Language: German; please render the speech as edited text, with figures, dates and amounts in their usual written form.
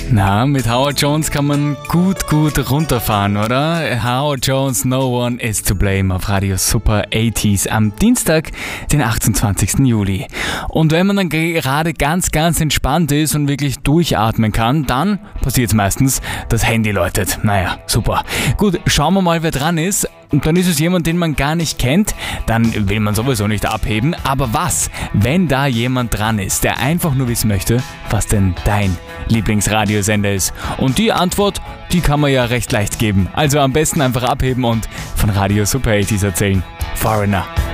Na, mit Howard Jones kann man gut runterfahren, oder? Howard Jones, No One is to Blame auf Radio Super 80s am Dienstag, den 28. Juli. Und wenn man dann gerade ganz entspannt ist und wirklich durchatmen kann, dann passiert es meistens, das Handy läutet. Naja, super. Gut, schauen wir mal, wer dran ist. Und dann ist es jemand, den man gar nicht kennt, dann will man sowieso nicht abheben. Aber was, wenn da jemand dran ist, der einfach nur wissen möchte, was denn dein Lieblingsradiosender ist? Und die Antwort, die kann man ja recht leicht geben. Also am besten einfach abheben und von Radio Super 80s erzählen. Foreigner.